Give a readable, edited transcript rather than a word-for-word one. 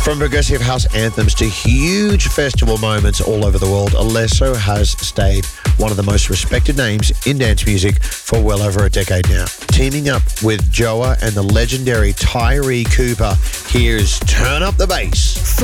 From progressive house anthems to huge festival moments all over the world, Alesso has stayed one of the most respected names in dance music for well over a decade now. Teaming up with Joa and the legendary Tyree Cooper, here's Turn Up the Bass.